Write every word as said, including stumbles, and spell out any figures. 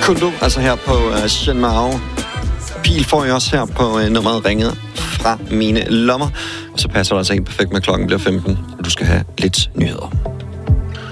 Kundo, altså her på uh, Shen Mao. Pil får jeg også her på uh, nummeret ringet fra mine lommer. Og så passer det altså ind perfekt med klokken bliver femten, og du skal have lidt nyheder.